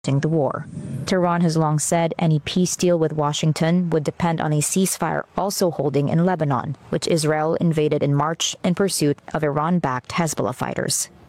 the war. Tehran has long said any peace deal with Washington would depend on a ceasefire also holding in Lebanon, which Israel invaded in March in pursuit of Iran-backed Hezbollah fighters.